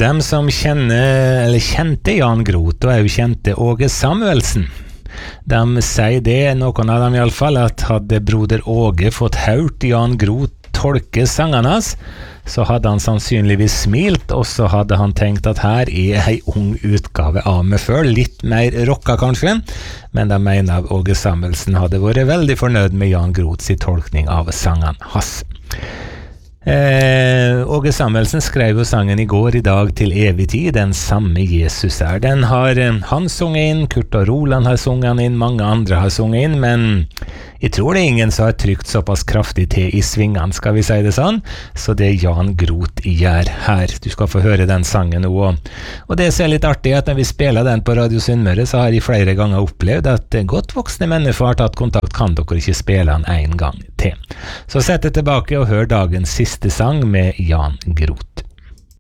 Dem som kjente Jan Groth, og også kjente Åge Samuelsen, de sier det, noen av dem I alle fall, at hadde broder Åge fått hørt Jan Groth tolke sangene hans, så hadde han sannsynligvis smilt, og så hadde han tenkt at her en ung utgave av meg før, litt mer rocka kanskje, men de mener at Åge Samuelsen hadde vært veldig fornøyd med Jan Groths tolkning av sangene hans. Åge Samuelsen skrev jo sangen I går, I dag, til evig tid, den samme Jesus den har han sunget inn, Kurt og Roland har sunget han inn, mange andre har sunget inn, men jeg tror det ingen som har trykt såpass kraftig til I svingene, skal vi si det sånn, så det Jan Groth gjør her. Du skal få høre den sangen nå, og det som litt artig at når vi spiller den på Radio Sunnmøre, så har jeg flere ganger opplevd at godt voksne mennesker har tatt kontakt, kan dere ikke spille den en gang til. Så sett det tilbake og hør dagens siste sang med Jan Groth.